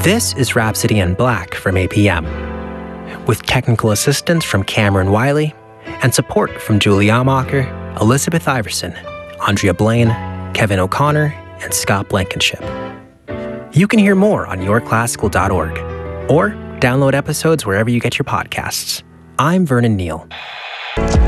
This is Rhapsody in Black from APM, with technical assistance from Cameron Wiley and support from Julie Amacher, Elizabeth Iverson, Andrea Blaine, Kevin O'Connor, and Scott Blankenship. You can hear more on yourclassical.org or download episodes wherever you get your podcasts. I'm Vernon Neal.